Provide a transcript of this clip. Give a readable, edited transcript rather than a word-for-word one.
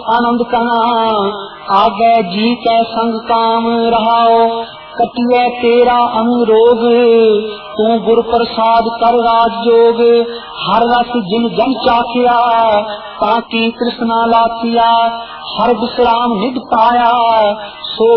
आनंद कना आगे जी कै संग काम रहाओ कटिए तेरा अनुरोग तू गुर प्रसाद कर राज जोग हर रस जिन जन चाखिया ताकि कृष्णा लाखिया हर विश्राम निध पाया सो